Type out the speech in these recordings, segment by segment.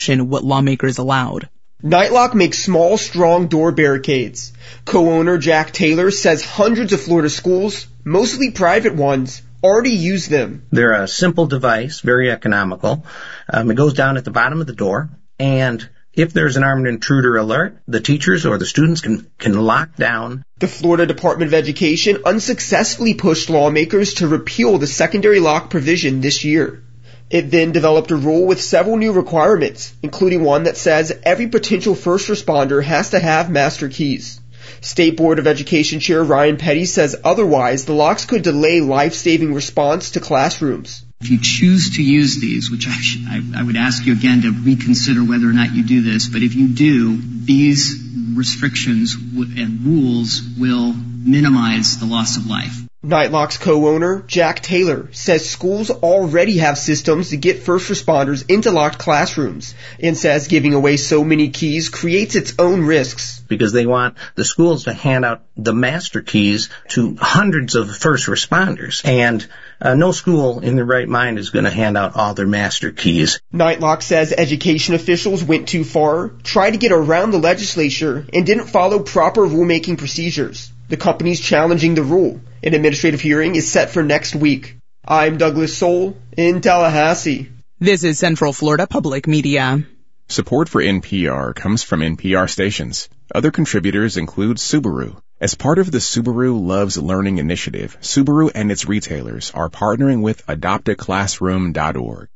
question what lawmakers allowed. Nightlock makes small, strong door barricades. Co-owner Jack Taylor says hundreds of Florida schools, mostly private ones, already use them. They're a simple device, very economical. It goes down at the bottom of the door, and if there's an armed intruder alert, the teachers or the students can lock down. The Florida Department of Education unsuccessfully pushed lawmakers to repeal the secondary lock provision this year. It then developed a rule with several new requirements, including one that says every potential first responder has to have master keys. State Board of Education Chair Ryan Petty says otherwise the locks could delay life-saving response to classrooms. If you choose to use these, which I would ask you again to reconsider whether or not you do this, but if you do, these restrictions and rules will minimize the loss of life. Nightlock's co-owner, Jack Taylor, says schools already have systems to get first responders into locked classrooms and says giving away so many keys creates its own risks. Because they want the schools to hand out the master keys to hundreds of first responders. And no school in their right mind is going to hand out all their master keys. Nightlock says education officials went too far, tried to get around the legislature, and didn't follow proper rulemaking procedures. The company's challenging the rule. An administrative hearing is set for next week. I'm Douglas Soul in Tallahassee. This is Central Florida Public Media. Support for NPR comes from NPR stations. Other contributors include Subaru. As part of the Subaru Loves Learning initiative, Subaru and its retailers are partnering with adoptaclassroom.org.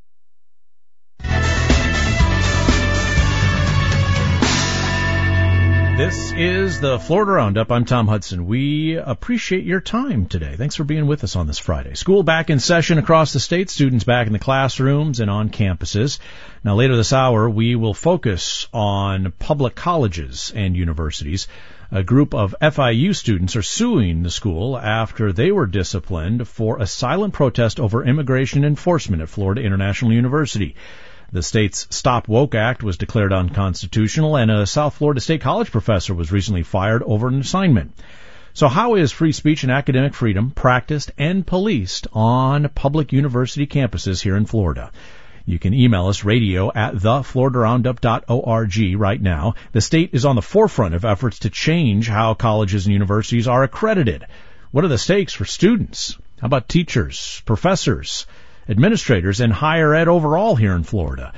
This is the Florida Roundup. I'm Tom Hudson. We appreciate your time today. Thanks for being with us on this Friday. School back in session across the state, students back in the classrooms and on campuses. Now, later this hour, we will focus on public colleges and universities. A group of FIU students are suing the school after they were disciplined for a silent protest over immigration enforcement at Florida International University. The state's Stop Woke Act was declared unconstitutional, and a South Florida State College professor was recently fired over an assignment. So how is free speech and academic freedom practiced and policed on public university campuses here in Florida? You can email us, radio@thefloridaroundup.org right now. The state is on the forefront of efforts to change how colleges and universities are accredited. What are the stakes for students? How about teachers, professors, administrators, and higher ed overall here in Florida?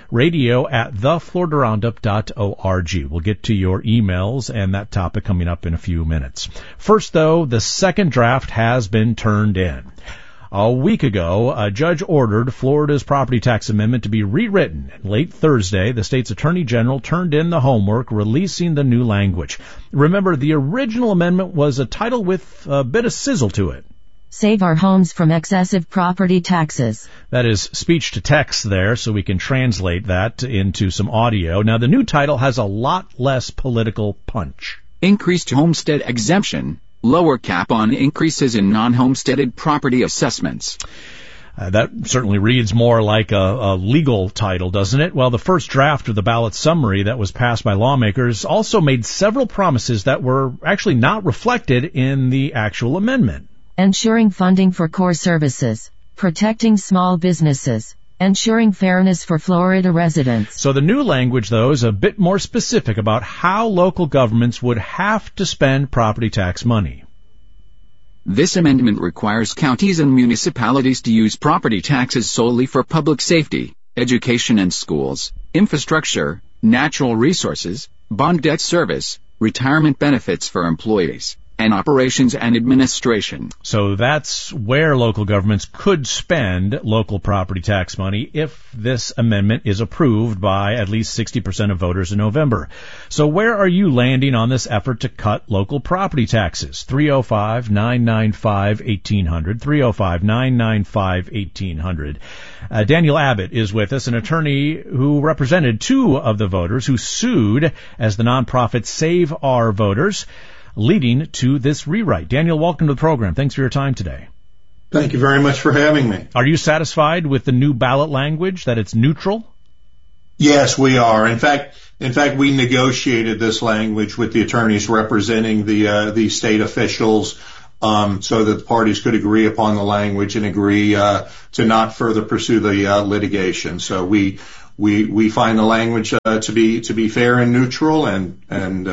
Radio@thefloridaroundup.org. We'll get to your emails and that topic coming up in a few minutes. First, though, the second draft has been turned in. A week ago, a judge ordered Florida's property tax amendment to be rewritten. Late Thursday, the state's attorney general turned in the homework, releasing the new language. Remember, the original amendment was a title with a bit of sizzle to it. Save our homes from excessive property taxes. That is speech to text there, so we can translate that into some audio. Now, the new title has a lot less political punch. Increased homestead exemption. Lower cap on increases in non-homesteaded property assessments. That certainly reads more like a legal title, doesn't it? Well, the first draft of the ballot summary that was passed by lawmakers also made several promises that were actually not reflected in the actual amendment. Ensuring funding for core services, protecting small businesses, ensuring fairness for Florida residents. So the new language, though, is a bit more specific about how local governments would have to spend property tax money. This amendment requires counties and municipalities to use property taxes solely for public safety, education and schools, infrastructure, natural resources, bond debt service, retirement benefits for employees, and operations and administration. So that's where local governments could spend local property tax money if this amendment is approved by at least 60% of voters in November. So where are you landing on this effort to cut local property taxes? 305-995-1800, 305-995-1800. Daniel Abbott is with us, an attorney who represented two of the voters who sued as the nonprofit Save Our Voters, leading to this rewrite. Daniel, welcome to the program. Thanks for your time today. Thank you very much for having me. Are you satisfied with the new ballot language, that it's neutral? Yes, we are. In fact, we negotiated this language with the attorneys representing the state officials, so that the parties could agree upon the language and agree to not further pursue the litigation. So we we find the language to be fair and neutral, and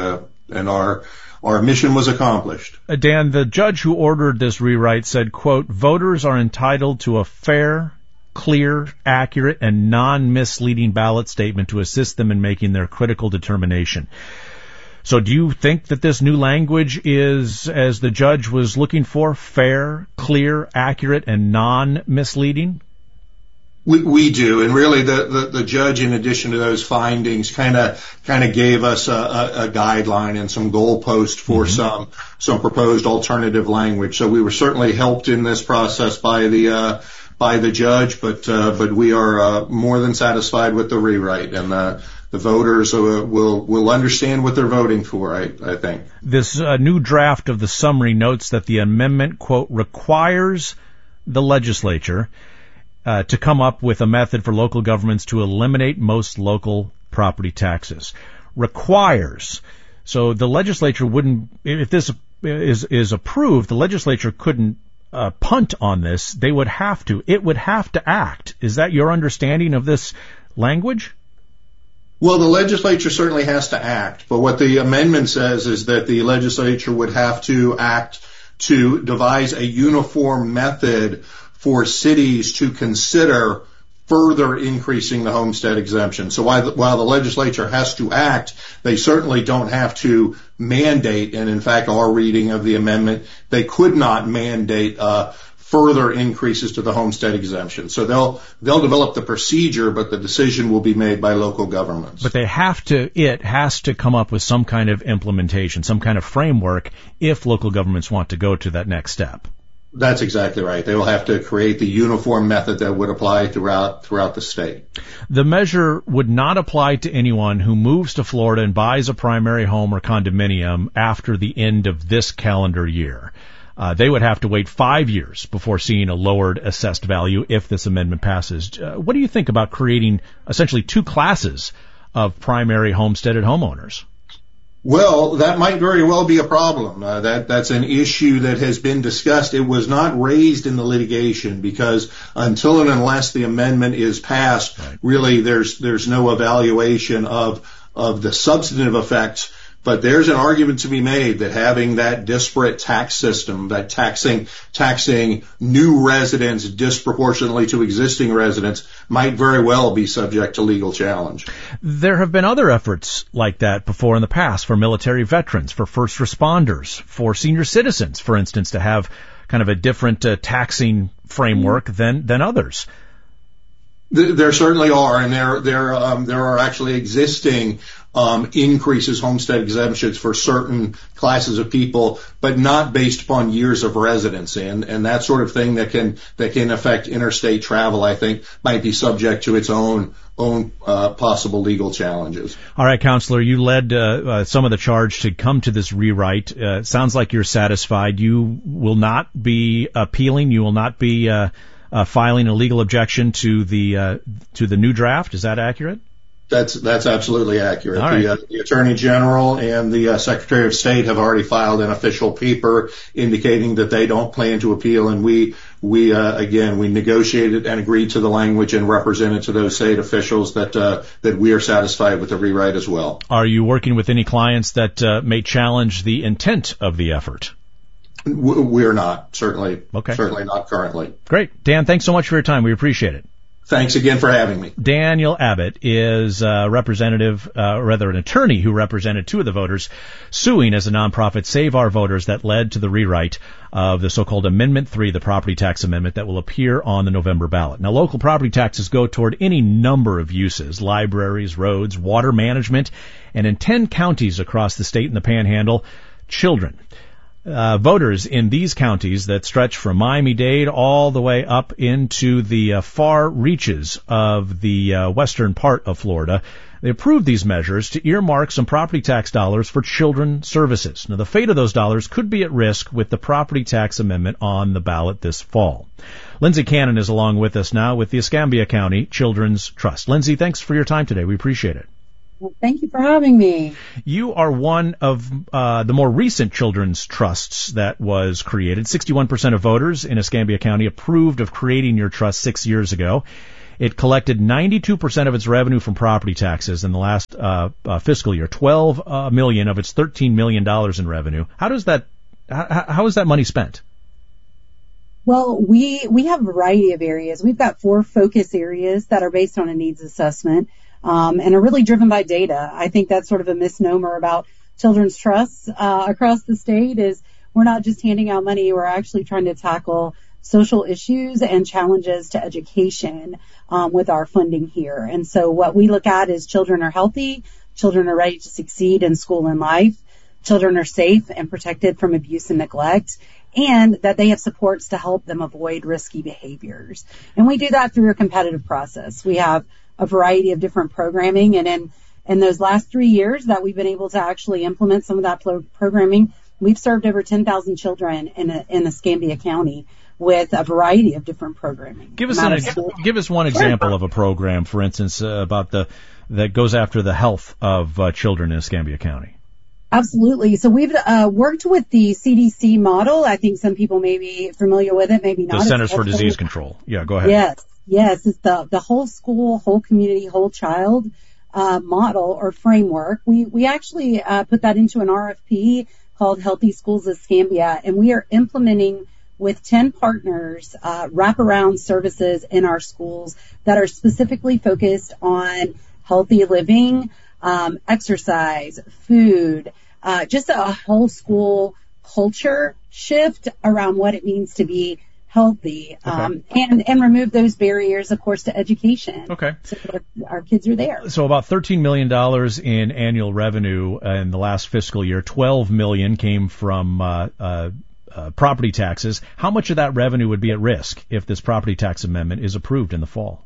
our mission was accomplished. Dan, the judge who ordered this rewrite said, quote, "Voters are entitled to a fair, clear, accurate, and non-misleading ballot statement to assist them in making their critical determination." So do you think that this new language is, as the judge was looking for, fair, clear, accurate, and non-misleading? We do, and really the judge, in addition to those findings, kind of gave us a guideline and some goalposts for some proposed alternative language. So we were certainly helped in this process by the judge, but we are more than satisfied with the rewrite, and the voters will understand what they're voting for, I think. This new draft of the summary notes that the amendment, quote, requires the legislature to come up with a method for local governments to eliminate most local property taxes. Requires. So the legislature wouldn't, if this is approved, the legislature couldn't punt on this. It would have to act. Is that your understanding of this language? Well, the legislature certainly has to act, but what the amendment says is that the legislature would have to act to devise a uniform method for cities to consider further increasing the homestead exemption. So while the legislature has to act, they certainly don't have to mandate, and in fact our reading of the amendment, they could not mandate further increases to the homestead exemption. So they'll develop the procedure, but the decision will be made by local governments. But it has to come up with some kind of implementation, some kind of framework if local governments want to go to that next step. That's exactly right. They will have to create the uniform method that would apply throughout the state. The measure would not apply to anyone who moves to Florida and buys a primary home or condominium after the end of this calendar year. They would have to wait 5 years before seeing a lowered assessed value if this amendment passes. What do you think about creating essentially two classes of primary homesteaded homeowners? Well, that might very well be a problem. That's an issue that has been discussed. It was not raised in the litigation because until and unless the amendment is passed, really there's no evaluation of the substantive effects. But there's an argument to be made that having that disparate tax system, that taxing new residents disproportionately to existing residents, might very well be subject to legal challenge. There have been other efforts like that before in the past for military veterans, for first responders, for senior citizens, for instance, to have kind of a different taxing framework than others. There certainly are, and there are actually existing increases homestead exemptions for certain classes of people, but not based upon years of residency, and that sort of thing that can affect interstate travel, I think, might be subject to its own possible legal challenges. All right, Counselor, you led some of the charge to come to this rewrite. Sounds like you're satisfied. You will not be appealing. You will not be filing a legal objection to the new draft. Is that accurate? That's absolutely accurate. Right. The Attorney General and the Secretary of State have already filed an official paper indicating that they don't plan to appeal, and we negotiated and agreed to the language and represented to those state officials that we are satisfied with the rewrite as well. Are you working with any clients that may challenge the intent of the effort? We're not, certainly. Okay. Certainly not currently. Great. Dan, thanks so much for your time. We appreciate it. Thanks again for having me. Daniel Abbott is an attorney who represented two of the voters suing as a nonprofit Save Our Voters that led to the rewrite of the so-called Amendment 3, the property tax amendment that will appear on the November ballot. Now, local property taxes go toward any number of uses: libraries, roads, water management, and in 10 counties across the state and the Panhandle, children. Voters in these counties that stretch from Miami-Dade all the way up into the far reaches of the western part of Florida, they approved these measures to earmark some property tax dollars for children's services. Now, the fate of those dollars could be at risk with the property tax amendment on the ballot this fall. Lindsay Cannon is along with us now with the Escambia County Children's Trust. Lindsay, thanks for your time today. We appreciate it. Well, thank you for having me. You are one of the more recent children's trusts that was created. 61% of voters in Escambia County approved of creating your trust 6 years ago. It collected 92% of its revenue from property taxes in the last fiscal year, $12 million of its $13 million in revenue. How is that money spent? Well, we have a variety of areas. We've got 4 focus areas that are based on a needs assessment, and are really driven by data. I think that's sort of a misnomer about children's trusts across the state is we're not just handing out money, we're actually trying to tackle social issues and challenges to education with our funding here. And so what we look at is children are healthy, children are ready to succeed in school and life, children are safe and protected from abuse and neglect, and that they have supports to help them avoid risky behaviors. And we do that through a competitive process. We have a variety of different programming, and in those last 3 years that we've been able to actually implement some of that programming, we've served over 10,000 children in Escambia County with a variety of different programming. Give us one example of a program, for instance, that goes after the health of children in Escambia County. Absolutely. So we've worked with the CDC model. I think some people may be familiar with it, maybe not. The Centers for Disease Control. Yeah, go ahead. Yes. It's the whole school, whole community, whole child model or framework. We actually put that into an RFP called Healthy Schools Escambia, and we are implementing with 10 partners wraparound services in our schools that are specifically focused on healthy living, exercise, food, just a whole school culture shift around what it means to be healthy, and remove those barriers, of course, to education. Okay. So that our kids are there. So about $13 million in annual revenue in the last fiscal year. $12 million came from property taxes. How much of that revenue would be at risk if this property tax amendment is approved in the fall?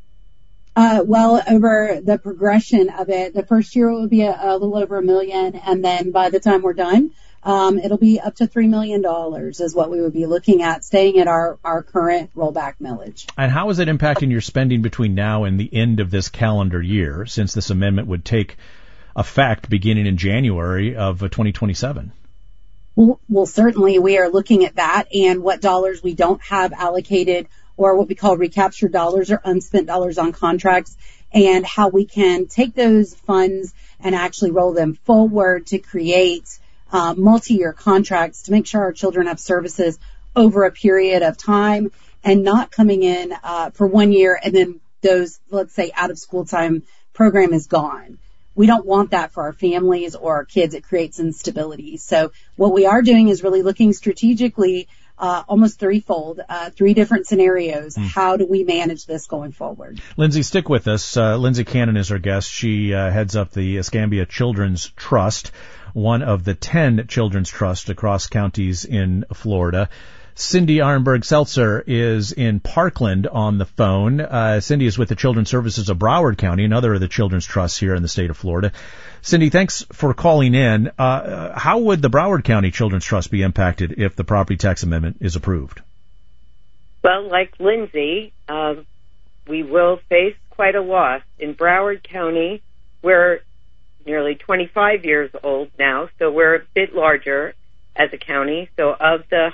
Well, over the progression of it, the first year it will be a little over $1 million, and then by the time we're done, it'll be up to $3 million is what we would be looking at, staying at our current rollback millage. And how is it impacting your spending between now and the end of this calendar year, since this amendment would take effect beginning in January of 2027? Well, certainly we are looking at that and what dollars we don't have allocated, or what we call recaptured dollars or unspent dollars on contracts, and how we can take those funds and actually roll them forward to create multi-year contracts to make sure our children have services over a period of time and not coming in for 1 year and then those, let's say, out of school time program is gone. We don't want that for our families or our kids. It creates instability. So what we are doing is really looking strategically almost threefold, 3 different scenarios. How do we manage this going forward? Lindsay, stick with us. Lindsay Cannon is our guest. She heads up the Escambia Children's Trust, one of the 10 children's trusts across counties in Florida. Cindy Arenberg-Seltzer is in Parkland on the phone. Cindy is with the Children's Services of Broward County, another of the children's trusts here in the state of Florida. Cindy, thanks for calling in. How would the Broward County Children's Trust be impacted if the property tax amendment is approved? Well, like Lindsay, we will face quite a loss. In Broward County, we're nearly 25 years old now, so we're a bit larger as a county. So of the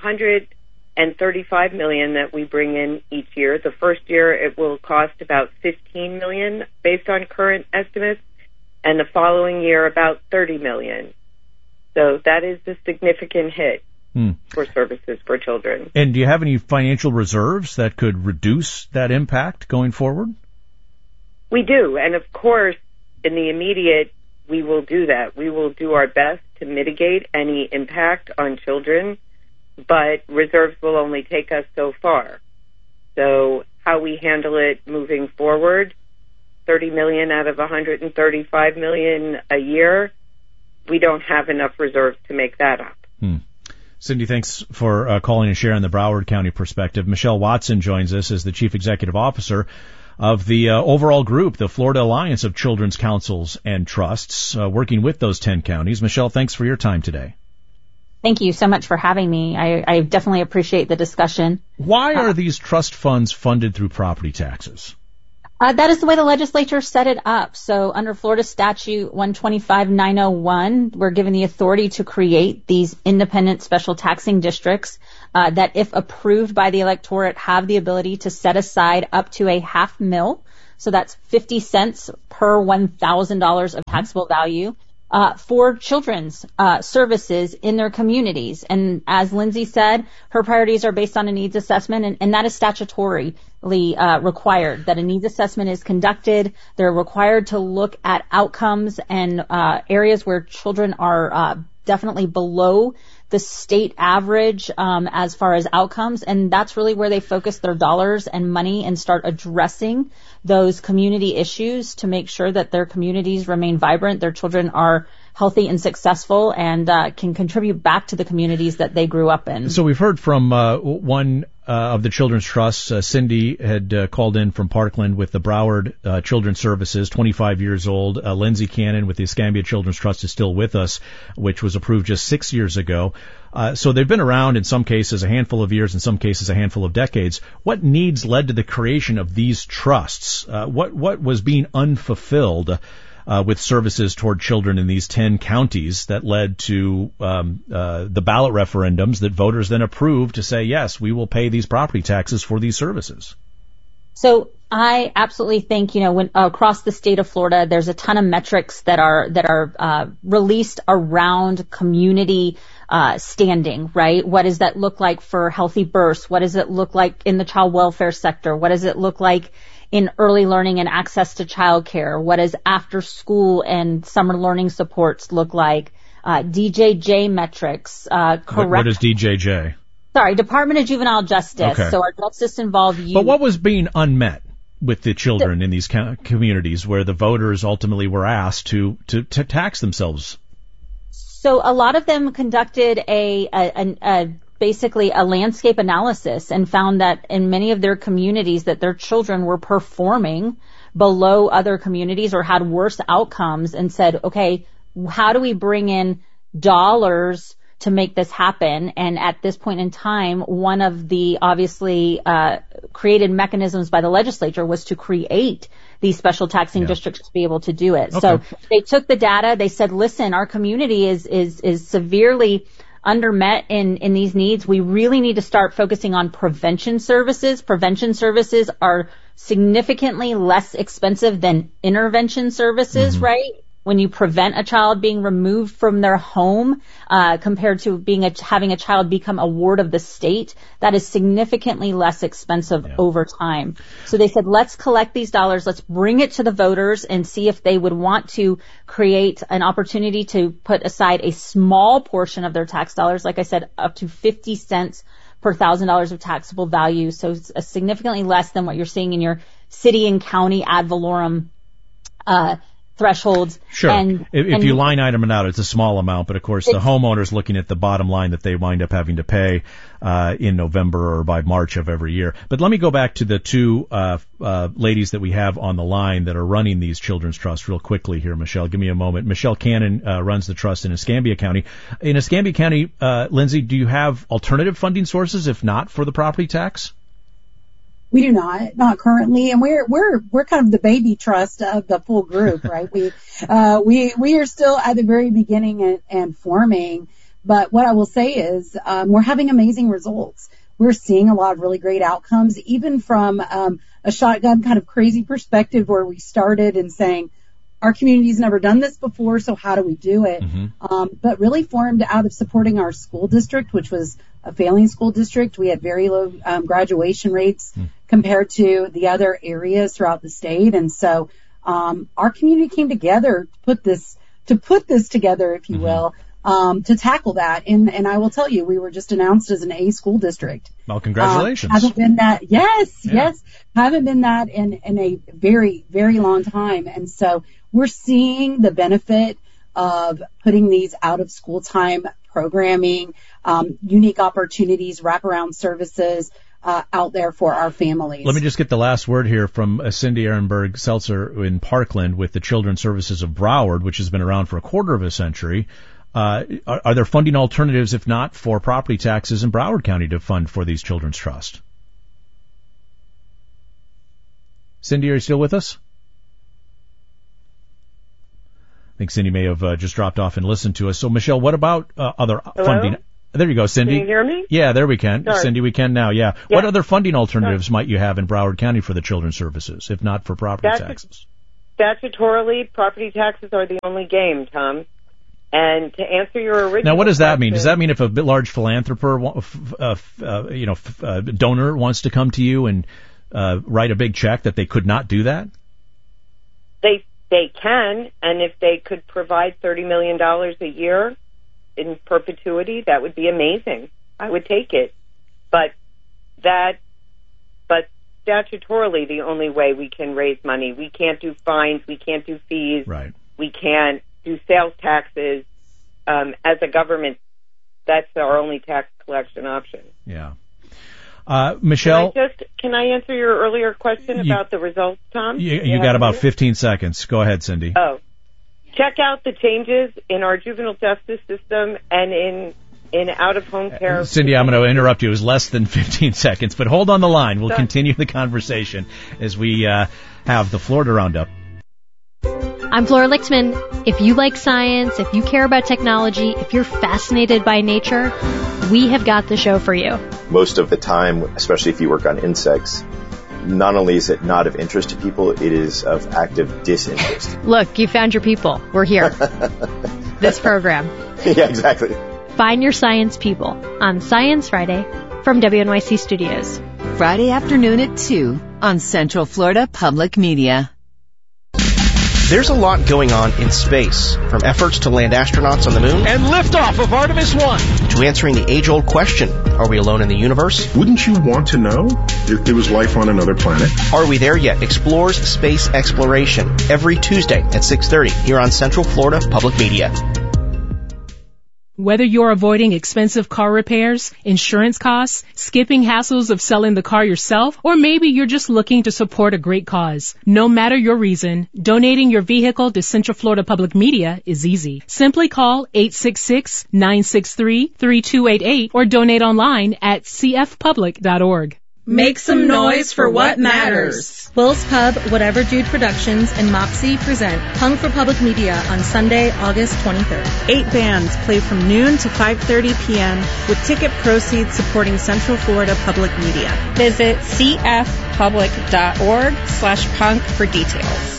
$135 million that we bring in each year, the first year it will cost about $15 million based on current estimates, and the following year about $30 million. So that is a significant hit for services for children. And do you have any financial reserves that could reduce that impact going forward? We do, and of course, in the immediate, we will do that. We will do our best to mitigate any impact on children, but reserves will only take us so far. So how we handle it moving forward, $30 million out of $135 million a year, we don't have enough reserves to make that up. Cindy, thanks for calling and sharing the Broward County perspective. Michelle Watson joins us as the Chief Executive Officer of the overall group, the Florida Alliance of Children's Councils and Trusts, working with those 10 counties. Michelle, thanks for your time today. Thank you so much for having me. I definitely appreciate the discussion. Why are these trust funds funded through property taxes? That is the way the legislature set it up. So under Florida Statute 125-901, we're given the authority to create these independent special taxing districts that, if approved by the electorate, have the ability to set aside up to a $0.5 mil. So that's 50 cents per $1,000 of taxable value for children's services in their communities. And as Lindsay said, her priorities are based on a needs assessment, and that is statutorily required, that a needs assessment is conducted. They're required to look at outcomes and areas where children are definitely below the state average as far as outcomes, and that's really where they focus their dollars and money and start addressing those community issues to make sure that their communities remain vibrant, their children are healthy and successful, and can contribute back to the communities that they grew up in. So we've heard from one of the children's trusts. Cindy had called in from Parkland with the Broward Children's Services, 25 years old. Lindsay Cannon with the Escambia Children's Trust is still with us, which was approved just 6 years ago. So they've been around in some cases a handful of years, in some cases a handful of decades. What needs led to the creation of these trusts? What was being unfulfilled with services toward children in these 10 counties that led to the ballot referendums that voters then approved to say, yes, we will pay these property taxes for these services? So I absolutely think, when across the state of Florida, there's a ton of metrics that are released around community standing, right? What does that look like for healthy births? What does it look like in the child welfare sector? What does it look like in early learning and access to childcare? What does after school and summer learning supports look like? DJJ metrics, correct? What is DJJ? Sorry, Department of Juvenile Justice. Okay. So our justice involved youth. But what was being unmet with the children in these communities where the voters ultimately were asked to tax themselves? So a lot of them conducted basically a landscape analysis and found that in many of their communities that their children were performing below other communities or had worse outcomes, and said, okay, how do we bring in dollars to make this happen? And at this point in time, one of the obviously created mechanisms by the legislature was to create these special taxing districts to be able to do it. Okay. So they took the data, they said, listen, our community is severely undermet in these needs. We really need to start focusing on prevention services. Prevention services are significantly less expensive than intervention services, right? When you prevent a child being removed from their home, compared to having a child become a ward of the state, that is significantly less expensive over time. So they said, let's collect these dollars, let's bring it to the voters and see if they would want to create an opportunity to put aside a small portion of their tax dollars, like I said, up to 50 cents per $1,000 of taxable value. So it's significantly less than what you're seeing in your city and county ad valorem thresholds. Sure. If you line item it out, it's a small amount, but of course the homeowner's looking at the bottom line that they wind up having to pay in November or by March of every year. But let me go back to the two ladies that we have on the line that are running these children's trusts real quickly here, Michelle. Give me a moment. Michelle Cannon runs the trust in Escambia County. In Escambia County, Lindsay, do you have alternative funding sources, if not for the property tax? We do not currently, and we're kind of the baby trust of the full group, right? We are still at the very beginning and forming, but what I will say is, we're having amazing results. We're seeing a lot of really great outcomes, even from, a shotgun kind of crazy perspective where we started and saying, our community's never done this before, so how do we do it? But really formed out of supporting our school district, which was a failing school district. We had very low graduation rates compared to the other areas throughout the state. And so our community came together to put this together, if you will, to tackle that. And I will tell you, we were just announced as an A school district. Well, congratulations. Haven't been that. Yes. Haven't been that in a very, very long time. And so we're seeing the benefit of putting these out of school time programming, unique opportunities, wraparound services, out there for our families. Let me just get the last word here from Cindy Ehrenberg Seltzer in Parkland with the Children's Services of Broward, which has been around for a quarter of a century. Are there funding alternatives, if not for property taxes in Broward County, to fund for these children's trusts? Cindy, are you still with us? I think Cindy may have just dropped off and listened to us. So, Michelle, what about other funding? There you go, Cindy. Can you hear me? Yeah, there we can. Sorry. Cindy, we can now, yeah. What other funding alternatives might you have in Broward County for the children's services, if not for property taxes? Statutorily, property taxes are the only game, Tom. And to answer your original Now, what does that mean? question, Does that mean if a large philanthropist, donor wants to come to you and write a big check that they could not do that? They can, and if they could provide $30 million a year in perpetuity, that would be amazing. I would take it. But statutorily, the only way we can raise money, we can't do fines, we can't do fees, right. We can't do sales taxes. As a government, that's our only tax collection option. Yeah. Michelle? Can I answer your earlier question about the results, Tom? You got about 15 seconds. Go ahead, Cindy. Oh. Check out the changes in our juvenile justice system and in out-of-home care. Cindy, I'm going to interrupt you. It was less than 15 seconds, but hold on the line. We'll continue the conversation as we have the Florida Roundup. I'm Flora Lichtman. If you like science, if you care about technology, if you're fascinated by nature, we have got the show for you. Most of the time, especially if you work on insects, not only is it not of interest to people, it is of active disinterest. Look, you found your people. We're here. This program. Yeah, exactly. Find your science people on Science Friday from WNYC Studios. Friday afternoon at 2 on Central Florida Public Media. There's a lot going on in space, from efforts to land astronauts on the moon and liftoff of Artemis 1 to answering the age-old question, are we alone in the universe? Wouldn't you want to know if there was life on another planet? Are we there yet? Explores space exploration every Tuesday at 6:30 here on Central Florida Public Media. Whether you're avoiding expensive car repairs, insurance costs, skipping hassles of selling the car yourself, or maybe you're just looking to support a great cause. No matter your reason, donating your vehicle to Central Florida Public Media is easy. Simply call 866-963-3288 or donate online at cfpublic.org. Make some noise for what matters. Will's Pub, Whatever Dude Productions, and Mopsy present Punk for Public Media on Sunday, August 23rd. 8 bands play from noon to 5:30 p.m. with ticket proceeds supporting Central Florida Public Media. Visit cfpublic.org/punk for details.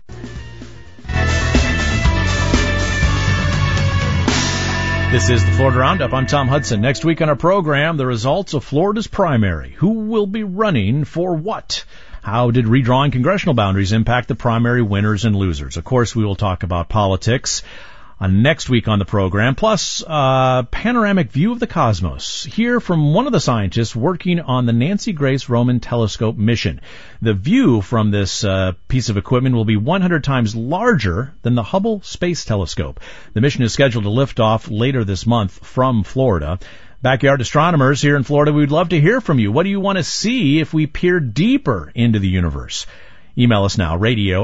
This is the Florida Roundup. I'm Tom Hudson. Next week on our program, the results of Florida's primary. Who will be running for what? How did redrawing congressional boundaries impact the primary winners and losers? Of course, we will talk about politics next week on the program, plus a panoramic view of the cosmos. Hear from one of the scientists working on the Nancy Grace Roman Telescope mission. The view from this piece of equipment will be 100 times larger than the Hubble Space Telescope. The mission is scheduled to lift off later this month from Florida. Backyard astronomers here in Florida, we'd love to hear from you. What do you want to see if we peer deeper into the universe? Email us now,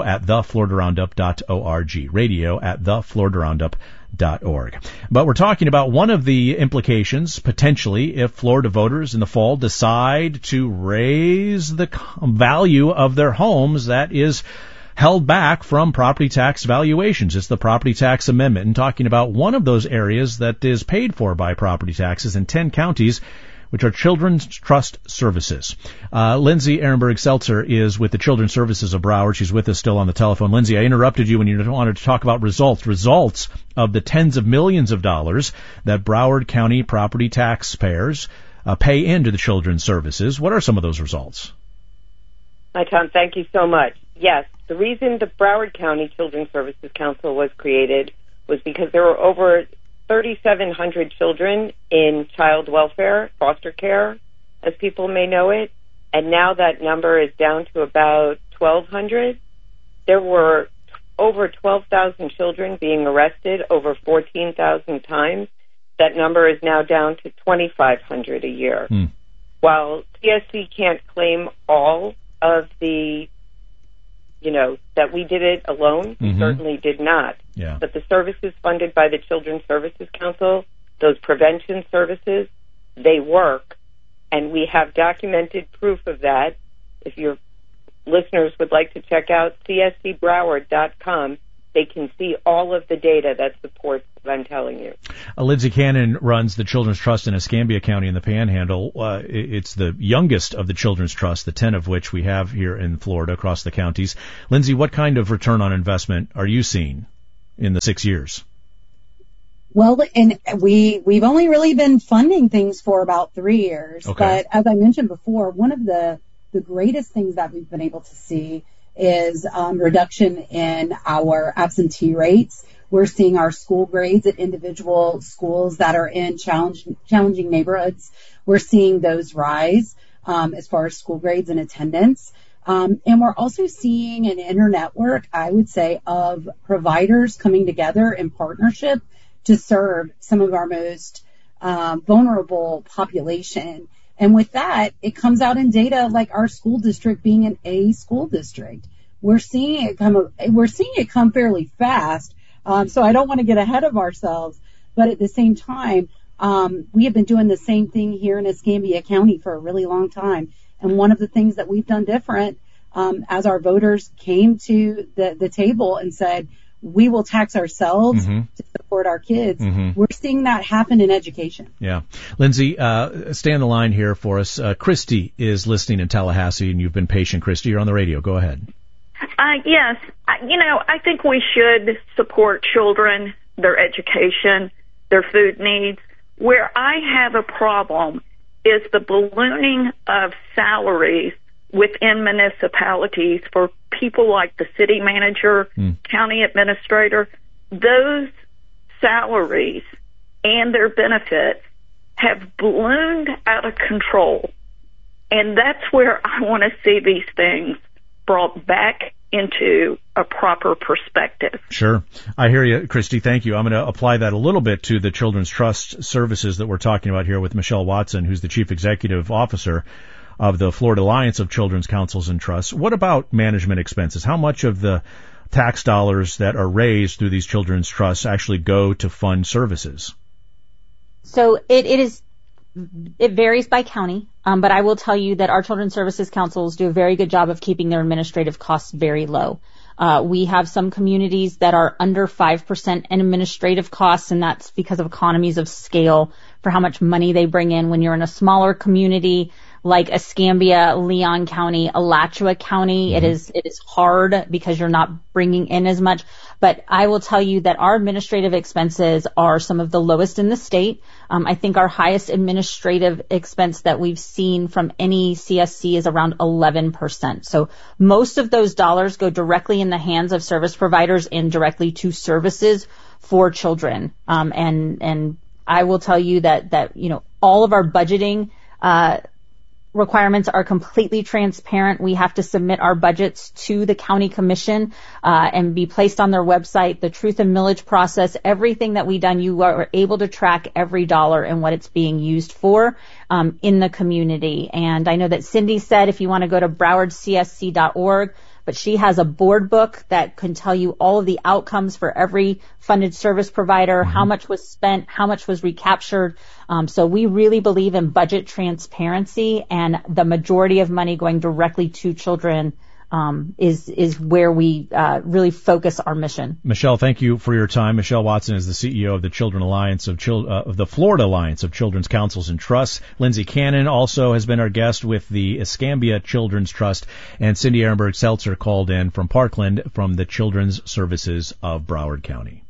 radio@thefloridaroundup.org, radio@thefloridaroundup.org. But we're talking about one of the implications, potentially, if Florida voters in the fall decide to raise the value of their homes that is held back from property tax valuations. It's the property tax amendment, and talking about one of those areas that is paid for by property taxes in 10 counties, which are Children's Trust Services. Lindsay Ehrenberg-Seltzer is with the Children's Services of Broward. She's with us still on the telephone. Lindsay, I interrupted you when you wanted to talk about results of the tens of millions of dollars that Broward County property taxpayers pay into the Children's Services. What are some of those results? Hi, Tom. Thank you so much. Yes, the reason the Broward County Children's Services Council was created was because there were over 3,700 children in child welfare, foster care, as people may know it, and now that number is down to about 1,200. There were over 12,000 children being arrested over 14,000 times. That number is now down to 2,500 a year. While CSC can't claim all of the, that we did it alone, we certainly did not. Yeah. But the services funded by the Children's Services Council, those prevention services, they work, and we have documented proof of that. If you're listeners would like to check out cscbroward.com, they can see all of the data that supports what I'm telling you. Lindsay Cannon runs the Children's Trust in Escambia County in the Panhandle. It's the youngest of the Children's Trust, the 10 of which we have here in Florida across the counties. Lindsay, what kind of return on investment are you seeing in the 6 years? Well, and we've only really been funding things for about 3 years. Okay. But as I mentioned before, one of the greatest things that we've been able to see is reduction in our absentee rates. We're seeing our school grades at individual schools that are in challenging neighborhoods. We're seeing those rise as far as school grades and attendance. And we're also seeing an internetwork, I would say, of providers coming together in partnership to serve some of our most vulnerable population. And with that, it comes out in data like our school district being an A school district. We're seeing it come fairly fast. So I don't want to get ahead of ourselves, but at the same time, we have been doing the same thing here in Escambia County for a really long time. And one of the things that we've done different, as our voters came to the table and said, we will tax ourselves to support our kids. We're seeing that happen in education. Yeah. Lindsay, stay on the line here for us. Christy is listening in Tallahassee, and you've been patient. Christy, you're on the radio. Go ahead. Yes. I think we should support children, their education, their food needs. Where I have a problem is the ballooning of salaries within municipalities for people like the city manager, county administrator. Those salaries and their benefits have ballooned out of control. And that's where I want to see these things brought back into a proper perspective. Sure. I hear you, Christy. Thank you. I'm going to apply that a little bit to the Children's Trust services that we're talking about here with Michelle Watson, who's the Chief Executive Officer of the Florida Alliance of Children's Councils and Trusts. What about management expenses? How much of the tax dollars that are raised through these children's trusts actually go to fund services? So it varies by county, but I will tell you that our children's services councils do a very good job of keeping their administrative costs very low. We have some communities that are under 5% in administrative costs, and that's because of economies of scale for how much money they bring in. When you're in a smaller community like Escambia, Leon County, Alachua County, it is hard because you're not bringing in as much. But I will tell you that our administrative expenses are some of the lowest in the state. I think our highest administrative expense that we've seen from any CSC is around 11%. So most of those dollars go directly in the hands of service providers and directly to services for children. And I will tell you that all of our budgeting requirements are completely transparent. We have to submit our budgets to the county commission and be placed on their website. The truth and millage process, everything that we've done, you are able to track every dollar and what it's being used for in the community. And I know that Cindy said if you want to go to browardcsc.org, but she has a board book that can tell you all of the outcomes for every funded service provider, how much was spent, how much was recaptured. So we really believe in budget transparency, and the majority of money going directly to children is where we really focus our mission. Michelle, thank you for your time. Michelle Watson is the CEO of the Children Alliance of the Florida Alliance of Children's Councils and Trusts. Lindsay Cannon also has been our guest with the Escambia Children's Trust, and Cindy Ehrenberg Seltzer called in from Parkland from the Children's Services of Broward County.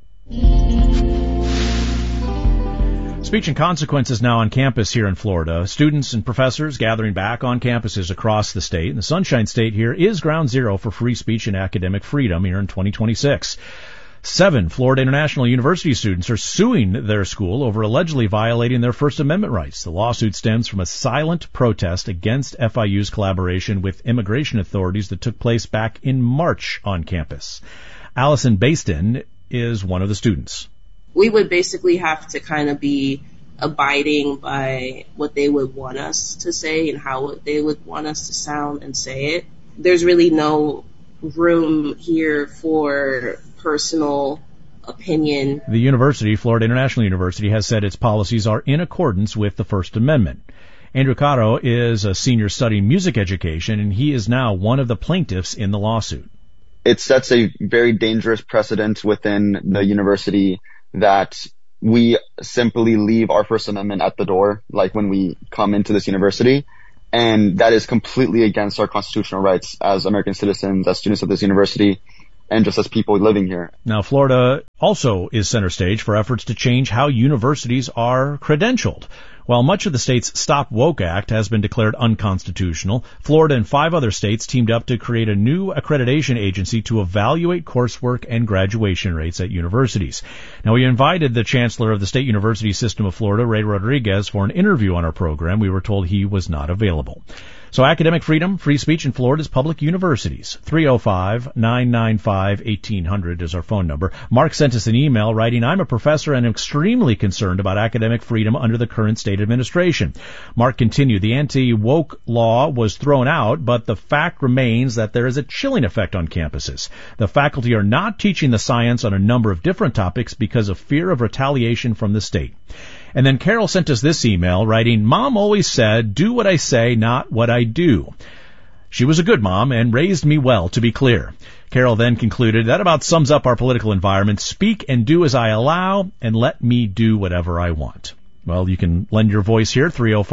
Speech and Consequences now on campus here in Florida. Students and professors gathering back on campuses across the state. And the Sunshine State here is ground zero for free speech and academic freedom here in 2026. 7 Florida International University students are suing their school over allegedly violating their First Amendment rights. The lawsuit stems from a silent protest against FIU's collaboration with immigration authorities that took place back in March on campus. Allison Baston is one of the students. We would basically have to kind of be abiding by what they would want us to say and how they would want us to sound and say it. There's really no room here for personal opinion. The university, Florida International University, has said its policies are in accordance with the First Amendment. Andrew Caro is a senior studying music education, and he is now one of the plaintiffs in the lawsuit. It sets a very dangerous precedent within the university that we simply leave our First Amendment at the door, like when we come into this university. And that is completely against our constitutional rights as American citizens, as students of this university, and just as people living here. Now, Florida also is center stage for efforts to change how universities are credentialed. While much of the state's Stop Woke Act has been declared unconstitutional, Florida and 5 other states teamed up to create a new accreditation agency to evaluate coursework and graduation rates at universities. Now, we invited the chancellor of the State University System of Florida, Ray Rodriguez, for an interview on our program. We were told he was not available. So academic freedom, free speech in Florida's public universities. 305-995-1800 is our phone number. Mark sent us an email writing, I'm a professor and extremely concerned about academic freedom under the current state administration. Mark continued, the anti-woke law was thrown out, but the fact remains that there is a chilling effect on campuses. The faculty are not teaching the science on a number of different topics because of fear of retaliation from the state. And then Carol sent us this email writing, Mom always said, do what I say, not what I do. She was a good mom and raised me well, to be clear. Carol then concluded, that about sums up our political environment. Speak and do as I allow, and let me do whatever I want. Well, you can lend your voice here,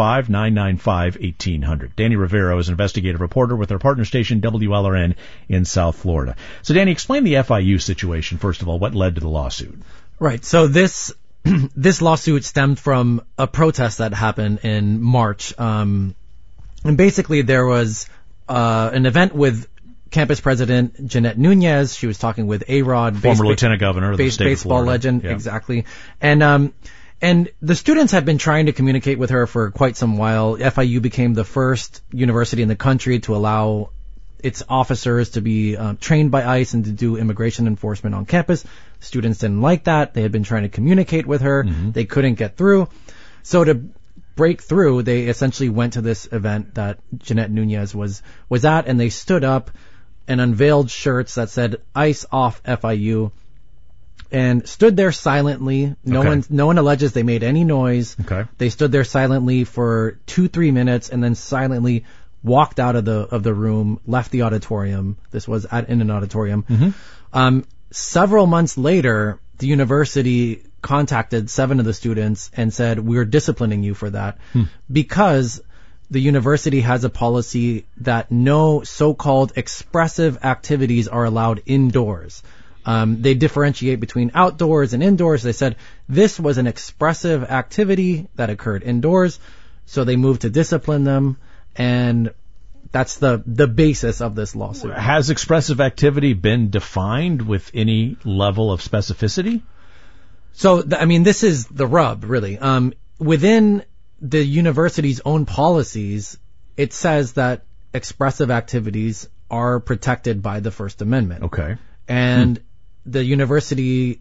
305-995-1800. Danny Rivero is an investigative reporter with our partner station, WLRN, in South Florida. So, Danny, explain the FIU situation, first of all, what led to the lawsuit. Right, so this lawsuit stemmed from a protest that happened in March. And basically there was an event with campus president Jeanette Nunez. She was talking with A-Rod, former lieutenant governor of the state of baseball Florida. Legend, yeah. Exactly. And the students have been trying to communicate with her for quite some while. FIU became the first university in the country to allow its officers to be trained by ICE and to do immigration enforcement on campus. Students didn't like that. They had been trying to communicate with her. Mm-hmm. They couldn't get through. So to break through, they essentially went to this event that Jeanette Nunez was at, and they stood up and unveiled shirts that said ICE off FIU and stood there silently. No one alleges they made any noise. Okay. They stood there silently for 2-3 minutes and then silently walked out of the room, left the auditorium. This was in an auditorium. Mm-hmm. Several months later, the university contacted 7 of the students and said, we're disciplining you for that because the university has a policy that no so-called expressive activities are allowed indoors. They differentiate between outdoors and indoors. They said this was an expressive activity that occurred indoors, so they moved to discipline them. And that's the basis of this lawsuit. Has expressive activity been defined with any level of specificity? So, this is the rub, really. Within the university's own policies, it says that expressive activities are protected by the First Amendment. Okay. And the university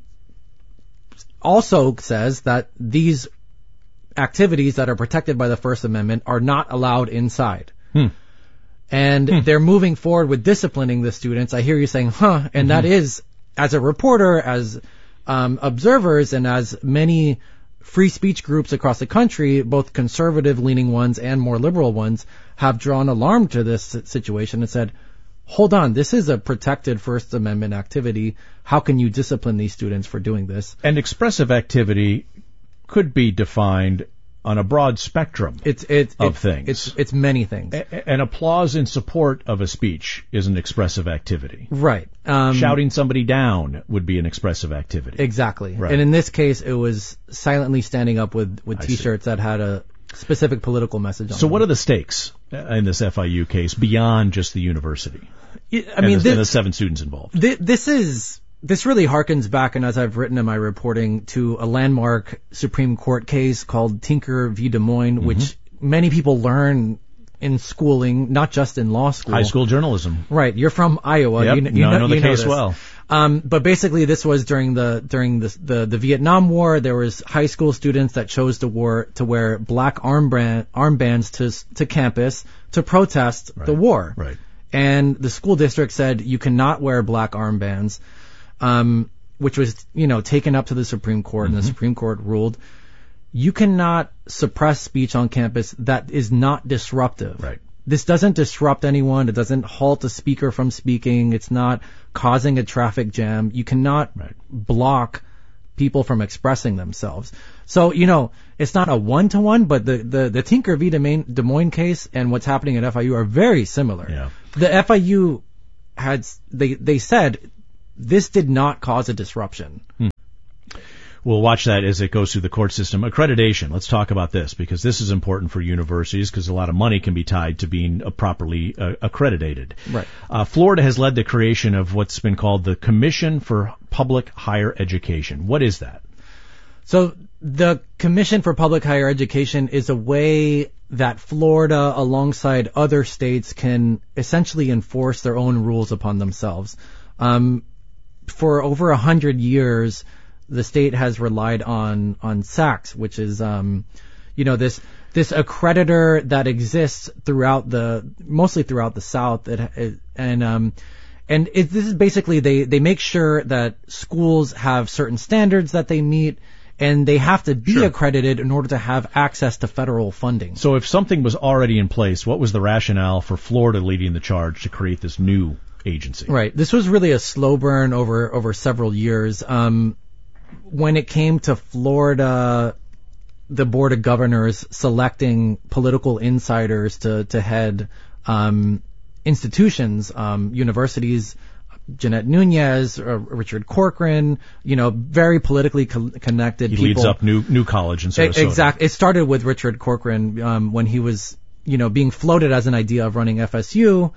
also says that these activities that are protected by the First Amendment are not allowed inside. And they're moving forward with disciplining the students. I hear you saying, and that is, as a reporter, as observers, and as many free speech groups across the country, both conservative-leaning ones and more liberal ones, have drawn alarm to this situation and said, hold on, this is a protected First Amendment activity. How can you discipline these students for doing this? And expressive activity could be defined on a broad spectrum of things. It's many things. An applause in support of a speech is an expressive activity. Right. Shouting somebody down would be an expressive activity. Exactly. Right. And in this case, it was silently standing up with T-shirts that had a specific political message on them. So what are the stakes in this FIU case beyond just the university? And the 7 students involved. This really harkens back, and as I've written in my reporting, to a landmark Supreme Court case called Tinker v. Des Moines, which many people learn in schooling, not just in law school. High school journalism. Right. You're from Iowa. Yep. You know the case this. well. But basically this was during the Vietnam War. There was high school students that chose to wear black armbands to campus to protest the war. Right. And the school district said you cannot wear black armbands. Which was, taken up to the Supreme Court, and the Supreme Court ruled you cannot suppress speech on campus that is not disruptive. Right. This doesn't disrupt anyone. It doesn't halt a speaker from speaking. It's not causing a traffic jam. You cannot block people from expressing themselves. So, it's not a one-to-one, but the Tinker v. Des Moines case and what's happening at FIU are very similar. Yeah. The FIU they said this did not cause a disruption. We'll watch that as it goes through the court system. Accreditation. Let's talk about this because this is important for universities because a lot of money can be tied to being properly accredited. Right. Florida has led the creation of what's been called the Commission for Public Higher Education. What is that? So the Commission for Public Higher Education is a way that Florida, alongside other states, can essentially enforce their own rules upon themselves. For over 100 years, the state has relied on SACS, which is, this accreditor that exists mostly throughout the South. This is basically they make sure that schools have certain standards that they meet, and they have to be accredited in order to have access to federal funding. So if something was already in place, what was the rationale for Florida leading the charge to create this new agency? Right. This was really a slow burn over several years. When it came to Florida, the Board of Governors selecting political insiders to head institutions, universities, Jeanette Nunez, Richard Corcoran, very politically connected people. He leads up New College in Sarasota. Exactly. It started with Richard Corcoran when he was, being floated as an idea of running FSU.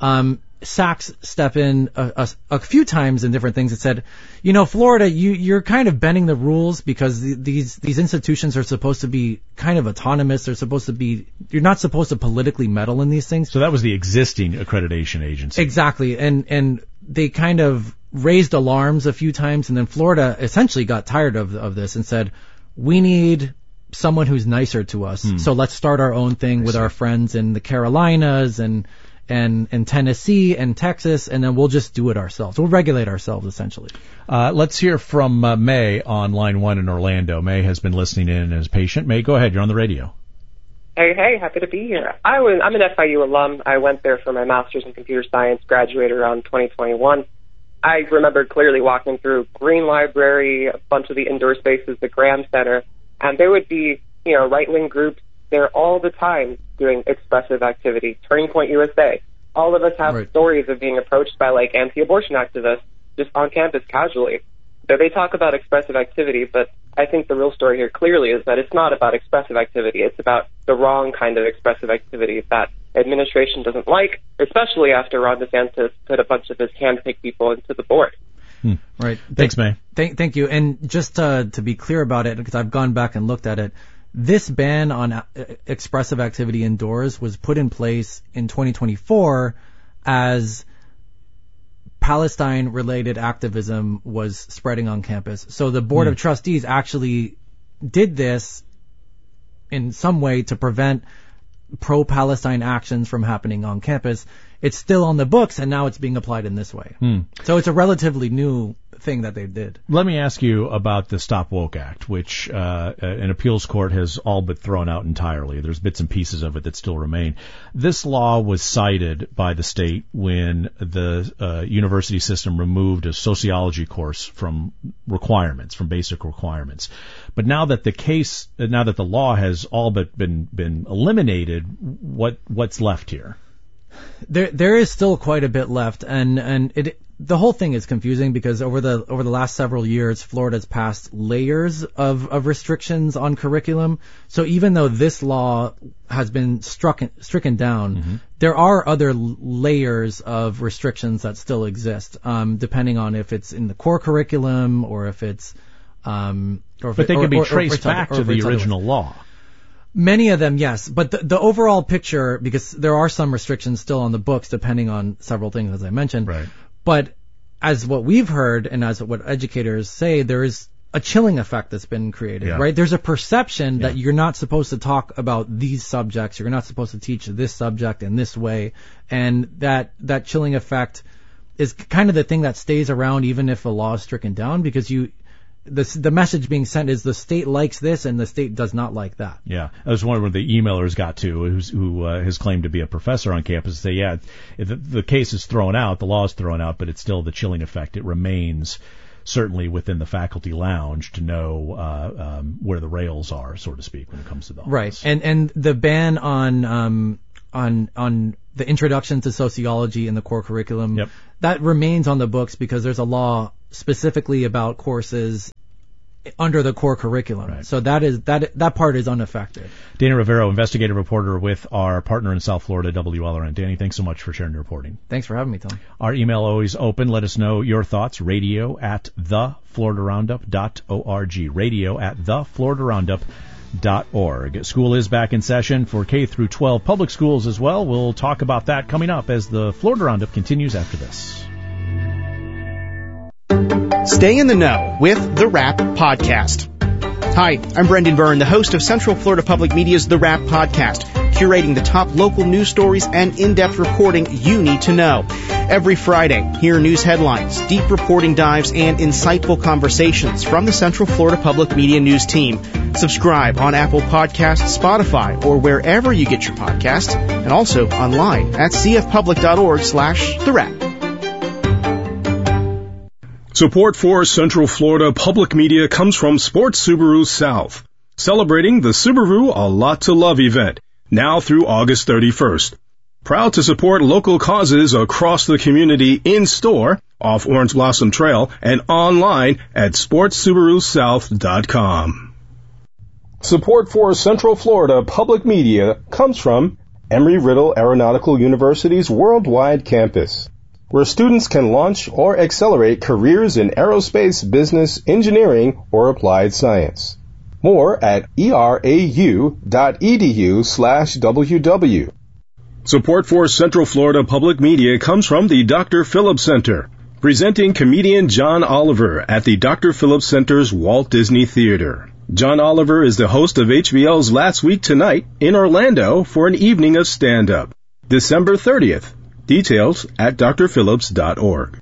SACS step in a few times in different things. It said, Florida, you're kind of bending the rules because these institutions are supposed to be kind of autonomous. You're not supposed to politically meddle in these things. So that was the existing accreditation agency. Exactly. And they kind of raised alarms a few times, and then Florida essentially got tired of this and said, we need someone who's nicer to us. So let's start our own thing with our friends in the Carolinas and Tennessee and Texas, and then we'll just do it ourselves. We'll regulate ourselves, essentially. Let's hear from May on line 1 in Orlando. May has been listening in as a patient. May, go ahead. You're on the radio. Hey, happy to be here. I'm an FIU alum. I went there for my master's in computer science, graduated around 2021. I remember clearly walking through Green Library, a bunch of the indoor spaces, the Graham Center, and there would be, right-wing groups there all the time doing expressive activity. Turning Point USA. All of us have stories of being approached by anti-abortion activists just on campus casually. So they talk about expressive activity, but I think the real story here clearly is that it's not about expressive activity. It's about the wrong kind of expressive activity that administration doesn't like, especially after Ron DeSantis put a bunch of his hand-picked people into the board. Right. Thanks, May. Thank you. And just to be clear about it, because I've gone back and looked at it, this ban on expressive activity indoors was put in place in 2024 as Palestine-related activism was spreading on campus. So the Board of Trustees actually did this in some way to prevent pro-Palestine actions from happening on campus. It's still on the books, and now it's being applied in this way. So it's a relatively new thing that they did. Let me ask you about the Stop Woke Act, which an appeals court has all but thrown out entirely. There's bits and pieces of it that still remain. This law was cited by the state when the university system removed a sociology course from requirements, from basic requirements. But now that the law has all but been eliminated, what's left here? There is still quite a bit left, and the whole thing is confusing because over the last several years, Florida's passed layers of restrictions on curriculum. So even though this law has been stricken down, there are other layers of restrictions that still exist, depending on if it's in the core curriculum or if it's but they can be traced back to the original law. Many of them, yes. But the overall picture, because there are some restrictions still on the books depending on several things, as I mentioned. Right. But as what we've heard and as what educators say, there is a chilling effect that's been created, right? There's a perception that you're not supposed to talk about these subjects. You're not supposed to teach this subject in this way. And that chilling effect is kind of the thing that stays around even if a law is stricken down, because the message being sent is the state likes this and the state does not like that. Yeah, I was wondering where the emailers got to, who has claimed to be a professor on campus, say, yeah, the case is thrown out, the law is thrown out, but it's still the chilling effect. It remains certainly within the faculty lounge to know where the rails are, so to speak, when it comes to the office. Right, and the ban on the introduction to sociology in the core curriculum, that remains on the books because there's a law specifically about courses under the core curriculum. Right. So that part is unaffected. Danny Rivero, investigative reporter with our partner in South Florida, WLRN. Danny, thanks so much for sharing your reporting. Thanks for having me, Tom. Our email always open. Let us know your thoughts. radio@thefloridaroundup.org. radio@thefloridaroundup.org. School is back in session for K through 12 public schools as well. We'll talk about that coming up as the Florida Roundup continues after this. Stay in the know with The Wrap Podcast. Hi, I'm Brendan Byrne, the host of Central Florida Public Media's The Wrap Podcast, curating the top local news stories and in-depth reporting you need to know. Every Friday, hear news headlines, deep reporting dives, and insightful conversations from the Central Florida Public Media News team. Subscribe on Apple Podcasts, Spotify, or wherever you get your podcasts, and also online at cfpublic.org/The Wrap. Support for Central Florida Public Media comes from Sports Subaru South, celebrating the Subaru A Lot to Love event, now through August 31st. Proud to support local causes across the community in-store, off Orange Blossom Trail, and online at sportsubarusouth.com. Support for Central Florida Public Media comes from Embry-Riddle Aeronautical University's worldwide campus, where students can launch or accelerate careers in aerospace, business, engineering, or applied science. More at erau.edu/WW. Support for Central Florida Public Media comes from the Dr. Phillips Center, presenting comedian John Oliver at the Dr. Phillips Center's Walt Disney Theater. John Oliver is the host of HBO's Last Week Tonight in Orlando for an evening of stand-up, December 30th. Details at drphillips.org.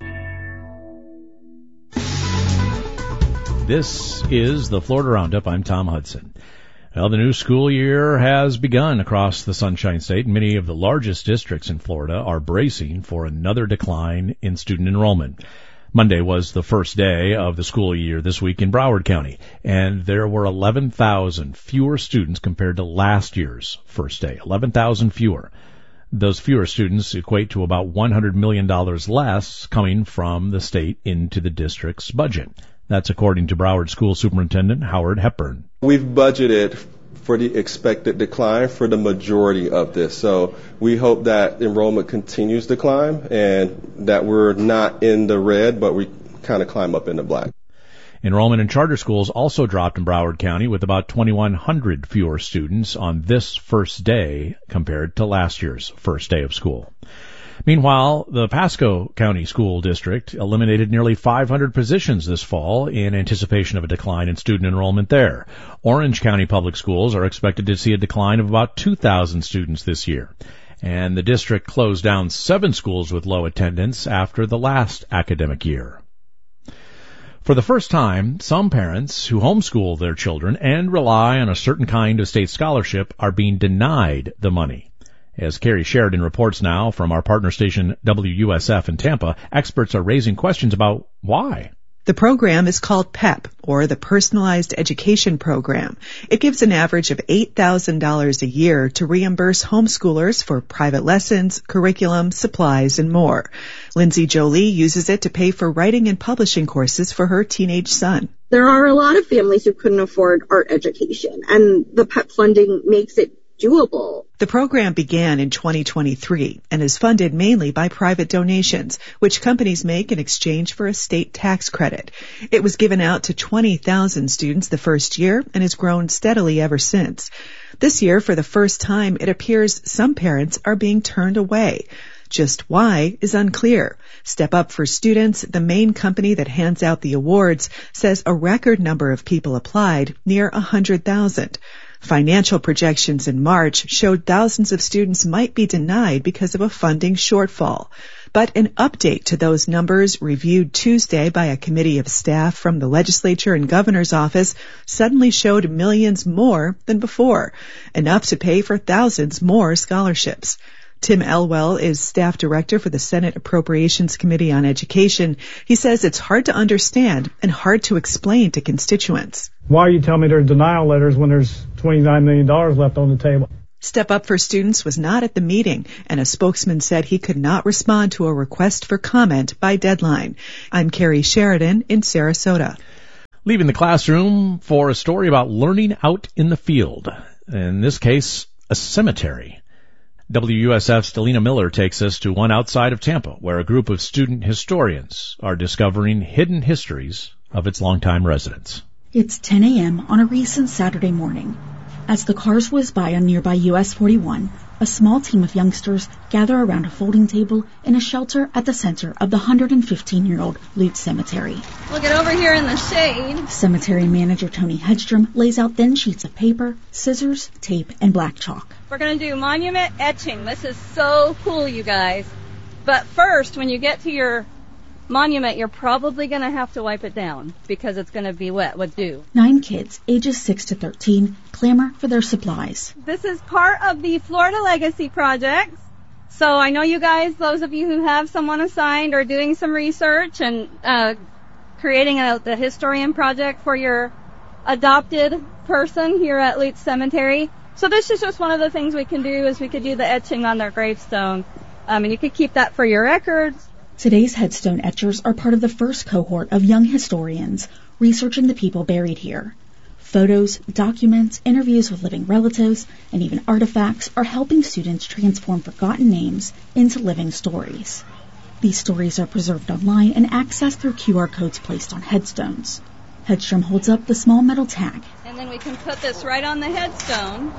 This is the Florida Roundup. I'm Tom Hudson. Well, the new school year has begun across the Sunshine State. Many of the largest districts in Florida are bracing for another decline in student enrollment. Monday was the first day of the school year this week in Broward County, and there were 11,000 fewer students compared to last year's first day. 11,000 fewer. Those fewer students equate to about $100 million less coming from the state into the district's budget. That's according to Broward School Superintendent Howard Hepburn. We've budgeted for the expected decline for the majority of this. So we hope that enrollment continues to climb and that we're not in the red, but we kind of climb up in the black. Enrollment in charter schools also dropped in Broward County with about 2,100 fewer students on this first day compared to last year's first day of school. Meanwhile, the Pasco County School District eliminated nearly 500 positions this fall in anticipation of a decline in student enrollment there. Orange County Public Schools are expected to see a decline of about 2,000 students this year. And the district closed down 7 schools with low attendance after the last academic year. For the first time, some parents who homeschool their children and rely on a certain kind of state scholarship are being denied the money. As Carrie Sheridan reports now from our partner station WUSF in Tampa, experts are raising questions about why. The program is called PEP, or the Personalized Education Program. It gives an average of $8,000 a year to reimburse homeschoolers for private lessons, curriculum, supplies, and more. Lindsay Jolie uses it to pay for writing and publishing courses for her teenage son. There are a lot of families who couldn't afford art education, and the PEP funding makes it doable. The program began in 2023 and is funded mainly by private donations, which companies make in exchange for a state tax credit. It was given out to 20,000 students the first year and has grown steadily ever since. This year, for the first time, it appears some parents are being turned away. Just why is unclear. Step Up for Students, the main company that hands out the awards, says a record number of people applied, near 100,000. Financial projections in March showed thousands of students might be denied because of a funding shortfall. But an update to those numbers reviewed Tuesday by a committee of staff from the legislature and governor's office suddenly showed millions more than before, enough to pay for thousands more scholarships. Tim Elwell is staff director for the Senate Appropriations Committee on Education. He says it's hard to understand and hard to explain to constituents. Why are you telling me there's denial letters when there's $29 million left on the table? Step Up for Students was not at the meeting, and a spokesman said he could not respond to a request for comment by deadline. I'm Carrie Sheridan in Sarasota. Leaving the classroom for a story about learning out in the field. In this case, a cemetery. WUSF's Delina Miller takes us to one outside of Tampa, where a group of student historians are discovering hidden histories of its longtime residents. It's 10 a.m. on a recent Saturday morning. As the cars whiz by on nearby US 41, a small team of youngsters gather around a folding table in a shelter at the center of the 115-year-old Lutz Cemetery. We'll get over here in the shade. Cemetery manager Tony Hedstrom lays out thin sheets of paper, scissors, tape, and black chalk. We're going to do monument etching. This is so cool, you guys. But first, when you get to your monument, you're probably going to have to wipe it down because it's going to be wet with dew. 9 kids, ages 6 to 13, clamor for their supplies. This is part of the Florida Legacy Project. So I know you guys, those of you who have someone assigned, are doing some research and creating the historian project for your adopted person here at Lutz Cemetery. So this is just one of the things we can do is we could do the etching on their gravestone. And you could keep that for your records. Today's headstone etchers are part of the first cohort of young historians researching the people buried here. Photos, documents, interviews with living relatives, and even artifacts are helping students transform forgotten names into living stories. These stories are preserved online and accessed through QR codes placed on headstones. Hedstrom holds up the small metal tag. And then we can put this right on the headstone.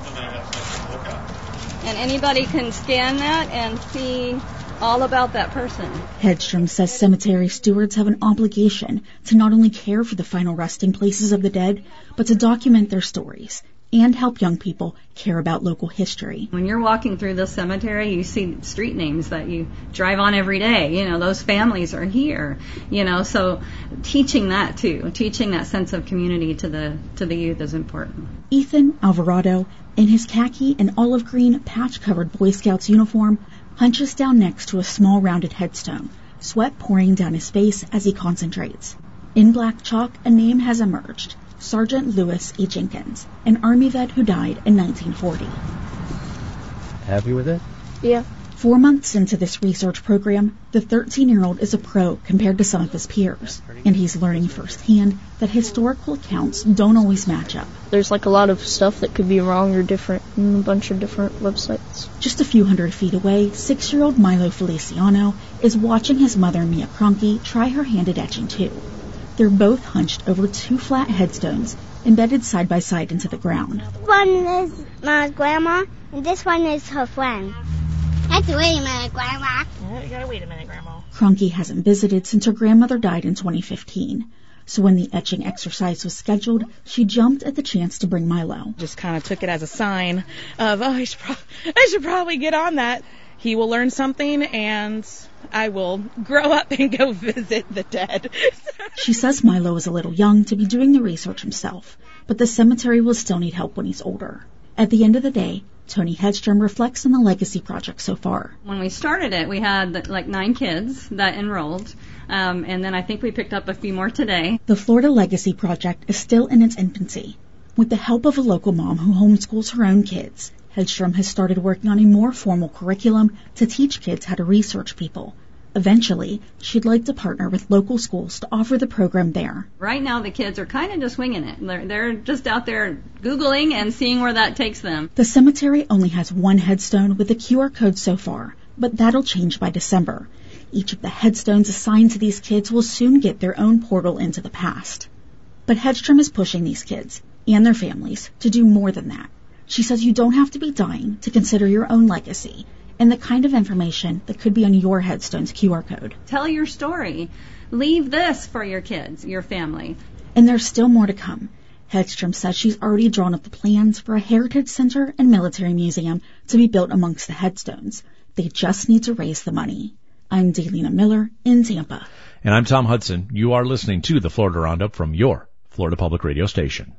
And anybody can scan that and see all about that person. Hedstrom says cemetery stewards have an obligation to not only care for the final resting places of the dead, but to document their stories and help young people care about local history. When you're walking through the cemetery, you see street names that you drive on every day. You know, those families are here. You know, so teaching that too, teaching that sense of community to the youth is important. Ethan Alvarado, in his khaki and olive green patch-covered Boy Scouts uniform, hunches down next to a small rounded headstone, sweat pouring down his face as he concentrates. In black chalk, a name has emerged. Sergeant Lewis E. Jenkins, an Army vet who died in 1940. Happy with it? Yeah. 4 months into this research program, the 13-year-old is a pro compared to some of his peers, and he's learning firsthand that historical accounts don't always match up. There's a lot of stuff that could be wrong or different in a bunch of different websites. Just a few hundred feet away, 6-year-old Milo Feliciano is watching his mother, Mia Cronky, try her hand at etching too. They're both hunched over 2 flat headstones, embedded side by side into the ground. One is my grandma, and this one is her friend. Wait a minute, Grandma. You gotta wait a minute, Grandma. Cronky hasn't visited since her grandmother died in 2015. So when the etching exercise was scheduled, she jumped at the chance to bring Milo. Just kind of took it as a sign of, I should probably get on that. He will learn something, and I will grow up and go visit the dead. She says Milo is a little young to be doing the research himself, but the cemetery will still need help when he's older. At the end of the day, Tony Hedstrom reflects on the legacy project so far. When we started it, we had 9 kids that enrolled, and then I think we picked up a few more today. The Florida Legacy Project is still in its infancy. With the help of a local mom who homeschools her own kids, Hedstrom has started working on a more formal curriculum to teach kids how to research people. Eventually, she'd like to partner with local schools to offer the program there. Right now, the kids are kind of just winging it. They're just out there Googling and seeing where that takes them. The cemetery only has 1 headstone with a QR code so far, but that'll change by December. Each of the headstones assigned to these kids will soon get their own portal into the past. But Hedstrom is pushing these kids and their families to do more than that. She says you don't have to be dying to consider your own legacy and the kind of information that could be on your headstone's QR code. Tell your story. Leave this for your kids, your family. And there's still more to come. Hedstrom says she's already drawn up the plans for a heritage center and military museum to be built amongst the headstones. They just need to raise the money. I'm Delina Miller in Tampa. And I'm Tom Hudson. You are listening to the Florida Roundup from your Florida Public Radio station.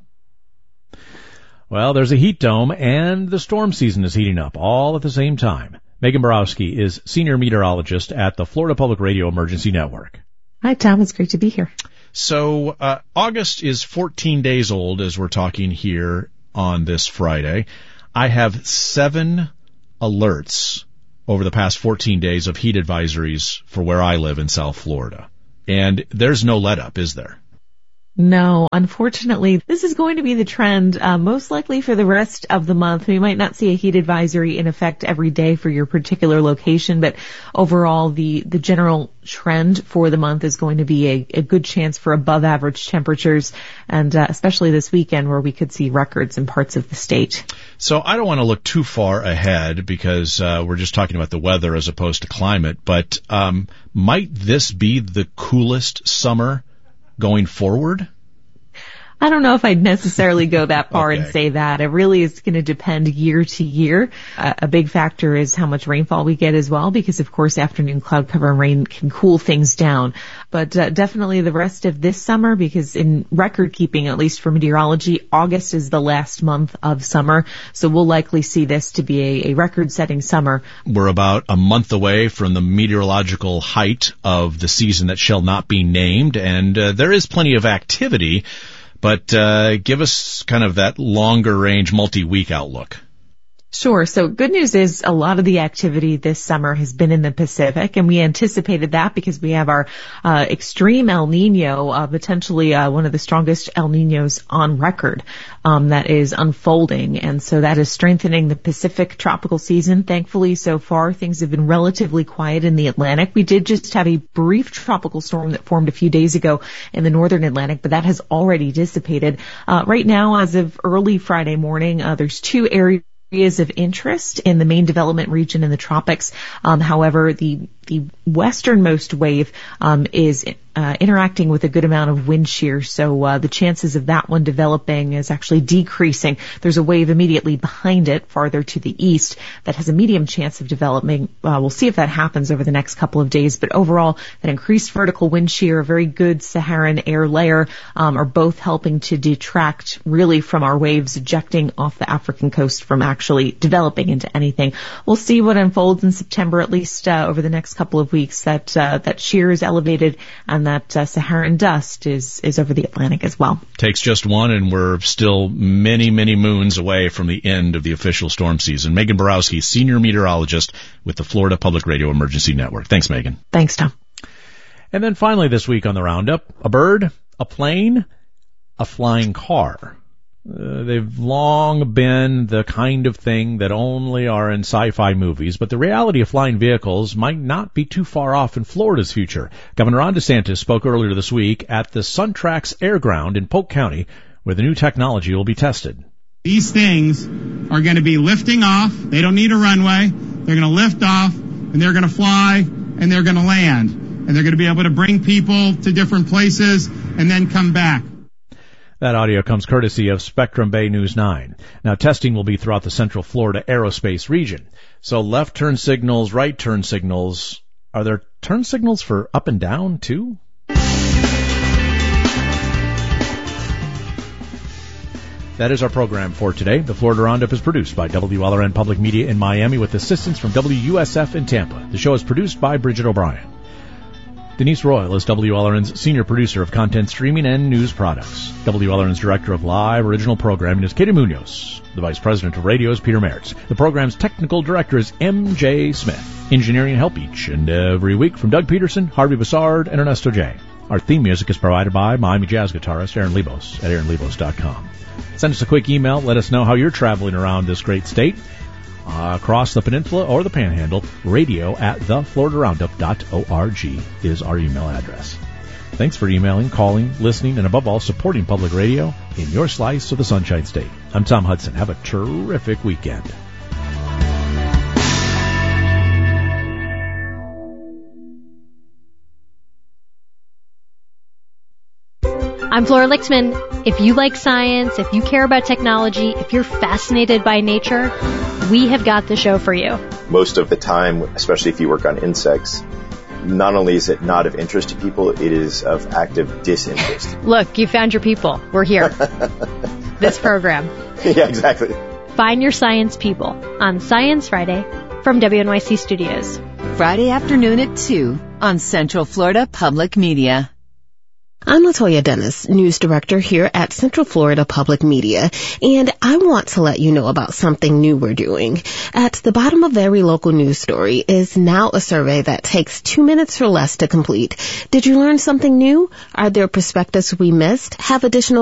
Well, there's a heat dome and the storm season is heating up all at the same time. Megan Borowski is senior meteorologist at the Florida Public Radio Emergency Network. Hi, Tom. It's great to be here. So August is 14 days old as we're talking here on this Friday. I have 7 alerts over the past 14 days of heat advisories for where I live in South Florida. And there's no let up, is there? No, unfortunately, this is going to be the trend, most likely for the rest of the month. We might not see a heat advisory in effect every day for your particular location, but overall, the general trend for the month is going to be a good chance for above average temperatures, and especially this weekend where we could see records in parts of the state. So I don't want to look too far ahead because we're just talking about the weather as opposed to climate, but might this be the coolest summer going forward? I don't know if I'd necessarily go that far and say that. It really is going to depend year to year. A big factor is how much rainfall we get as well, because of course afternoon cloud cover and rain can cool things down. But definitely the rest of this summer, because in record keeping, at least for meteorology, August is the last month of summer. So we'll likely see this to be a record-setting summer. We're about a month away from the meteorological height of the season that shall not be named, and there is plenty of activity. But give us kind of that longer range multi-week outlook. Sure. So good news is a lot of the activity this summer has been in the Pacific, and we anticipated that because we have our extreme El Nino, potentially one of the strongest El Ninos on record that is unfolding. And so that is strengthening the Pacific tropical season. Thankfully, so far, things have been relatively quiet in the Atlantic. We did just have a brief tropical storm that formed a few days ago in the northern Atlantic, but that has already dissipated. Right now, as of early Friday morning, there's 2 areas of interest in the main development region in the tropics. However, the westernmost wave is interacting with a good amount of wind shear, so the chances of that one developing is actually decreasing. There's a wave immediately behind it, farther to the east, that has a medium chance of developing. We'll see if that happens over the next couple of days, but overall, that increased vertical wind shear, a very good Saharan air layer, are both helping to detract really from our waves ejecting off the African coast from actually developing into anything. We'll see what unfolds in September, at least over the next couple of weeks. That shear is elevated, and that Saharan dust is over the Atlantic as well. Takes just one, and we're still many, many moons away from the end of the official storm season. Megan Borowski, senior meteorologist with the Florida Public Radio Emergency Network. Thanks, Megan. Thanks, Tom. And then finally this week on the Roundup, a bird, a plane, a flying car. They've long been the kind of thing that only are in sci-fi movies, but the reality of flying vehicles might not be too far off in Florida's future. Governor Ron DeSantis spoke earlier this week at the SunTrax Airground in Polk County, where the new technology will be tested. These things are going to be lifting off. They don't need a runway. They're going to lift off, and they're going to fly, and they're going to land. And they're going to be able to bring people to different places and then come back. That audio comes courtesy of Spectrum Bay News 9. Now, testing will be throughout the Central Florida aerospace region. So left turn signals, right turn signals. Are there turn signals for up and down, too? That is our program for today. The Florida Roundup is produced by WLRN Public Media in Miami with assistance from WUSF in Tampa. The show is produced by Bridget O'Brien. Denise Royal is WLRN's senior producer of content streaming and news products. WLRN's director of live original programming is Katie Munoz. The vice president of radio is Peter Mertz. The program's technical director is M.J. Smith. Engineering help each and every week from Doug Peterson, Harvey Bassard, and Ernesto J. Our theme music is provided by Miami Jazz guitarist Aaron Lebos at aaronlebos.com. Send us a quick email. Let us know how you're traveling around this great state. Across the peninsula or the panhandle, radio@thefloridaroundup.org is our email address. Thanks for emailing, calling, listening, and above all, supporting public radio in your slice of the Sunshine State. I'm Tom Hudson. Have a terrific weekend. I'm Flora Lixman. If you like science, if you care about technology, if you're fascinated by nature, we have got the show for you. Most of the time, especially if you work on insects, not only is it not of interest to people, it is of active disinterest. Look, you found your people. We're here. This program. Yeah, exactly. Find your science people on Science Friday from WNYC Studios. Friday afternoon at 2 on Central Florida Public Media. I'm Latoya Dennis, news director here at Central Florida Public Media, and I want to let you know about something new we're doing. At the bottom of every local news story is now a survey that takes 2 minutes or less to complete. Did you learn something new? Are there perspectives we missed? Have additional